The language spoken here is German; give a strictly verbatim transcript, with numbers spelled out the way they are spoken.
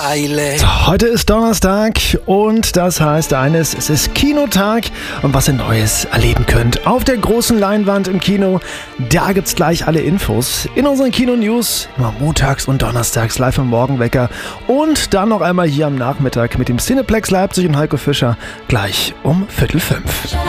Weile. So, heute ist Donnerstag und das heißt eines, es ist Kinotag und was ihr Neues erleben könnt auf der großen Leinwand im Kino, da gibt's gleich alle Infos in unseren Kino-News, immer montags und donnerstags live im Morgenwecker und dann noch einmal hier am Nachmittag mit dem Cineplex Leipzig und Heiko Fischer gleich um Viertel fünf.